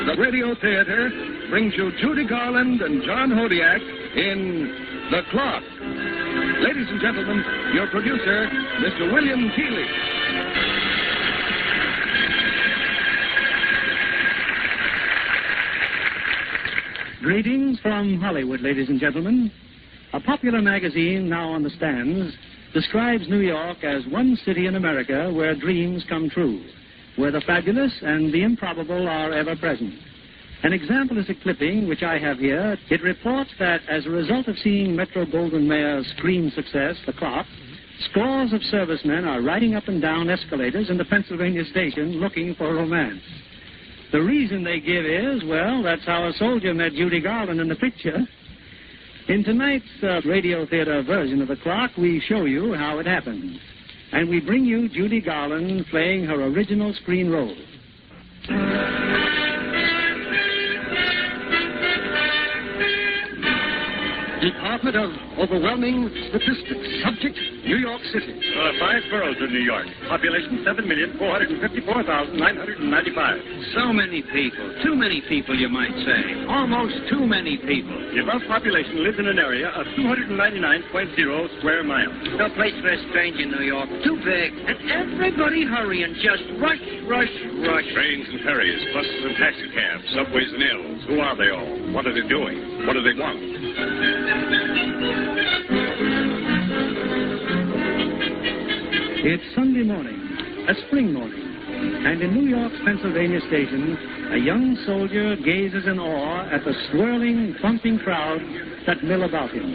The Radio Theater brings you Judy Garland and John Hodiak in The Clock. Ladies and gentlemen, your producer, Mr. William Keighley. Greetings from Hollywood, ladies and gentlemen. A popular magazine now on the stands describes New York as one city in America where dreams come true, where the fabulous and the improbable are ever present. An example is a clipping which I have here. It reports that as a result of seeing Metro-Goldwyn-Mayer's screen success, The Clock, scores of servicemen are riding up and down escalators in the Pennsylvania station looking for romance. The reason they give is, well, that's how a soldier met Judy Garland in the picture. In tonight's radio theater version of The Clock, we show you how it happened. And we bring you Judy Garland playing her original screen role. Department of Overwhelming Statistics. Subject, New York City. 5 boroughs of New York. Population 7,454,995. So many people. Too many people, you might say. Almost too many people. The above population lives in an area of 299.0 square miles. No place for a stranger in New York. Too big. And everybody hurrying. Just rush, rush, rush. Trains and ferries, buses and taxicabs, subways and L's. Who are they all? What are they doing? What do they want? It's Sunday morning, a spring morning, and in New York's Pennsylvania station, a young soldier gazes in awe at the swirling, bumping crowd that mill about him.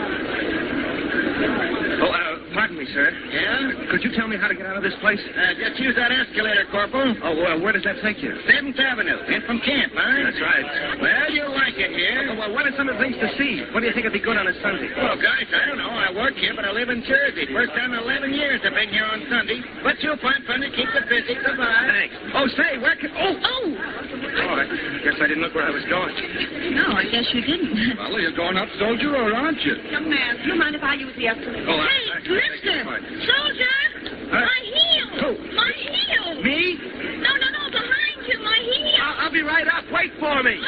Pardon me, sir. Yeah? Could you tell me how to get out of this place? Just use that escalator, Corporal. Oh, where does that take you? 7th Avenue. In from camp, huh? That's right. Well, you'll like it here. Well, what are some of the things to see? What do you think would be good on a Sunday? Well, guys, I don't know. I work here, but I live in Jersey. First time in 11 years I've been here on Sunday. But you'll find fun to keep the busy survive. Thanks. Oh, say, where can... Oh, I guess I didn't look where I was going. No, I guess you didn't. Well, you're going up, soldier, or aren't you? Young man, do you mind if I use the escalator? Oh, hey, mister! Soldier! My heel! Who? My heel! Me? No, behind you, my heel! I'll be right up. Wait for me.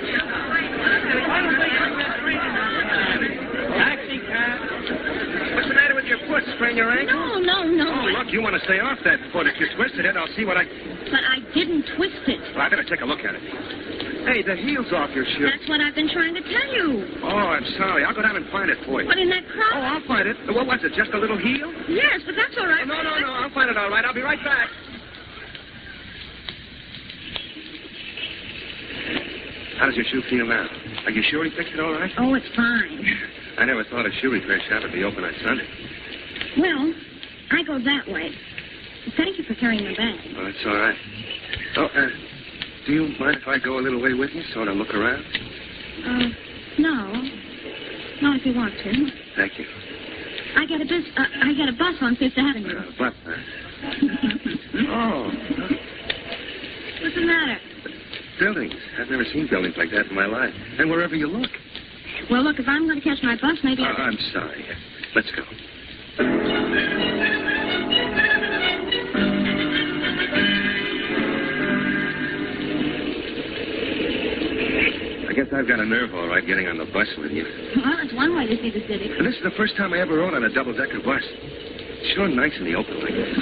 Taxi cab. What's the matter with your foot? Sprain your ankle? No. Oh, look, you want to stay off that foot. If you twisted it, I'll see what I... But I didn't twist it. Well, I better take a look at it. Hey, the heel's off your shoe. That's what I've been trying to tell you. Oh, I'm sorry. I'll go down and find it for you. What, in that Oh, crowd? I'll find it. What was it, just a little heel? Yes, but that's all right. No. I'll find it all right. I'll be right back. How does your shoe feel now? Are you sure he fixed it all right? Oh, it's fine. I never thought a shoe repair shop would be open on Sunday. Well, I go that way. Thank you for carrying my bag. Oh, that's all right. Oh, do you mind if I go a little way with you, sort of look around? No. Not if you want to. Thank you. I get a bus on 5th Avenue. Oh. What's the matter? Buildings. I've never seen buildings like that in my life. And wherever you look. Well, look, if I'm going to catch my bus, maybe I'm sorry. Let's go. I guess I've got a nerve, all right, getting on the bus with you. Well, it's one way to see the city. This is the first time I ever rode on a double-decker bus. It's sure nice in the open like this.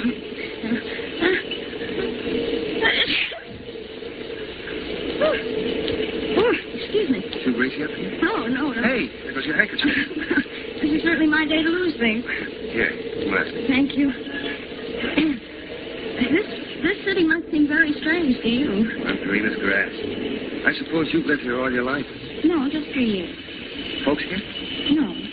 Excuse me. Too greasy up here? No. Hey, there goes your handkerchief. This is certainly my day to lose things. Here, you must. Thank you. This city must seem very strange to you. I'm green as grass. I suppose you've lived here all your life. No, just 3 years. Folks here? No.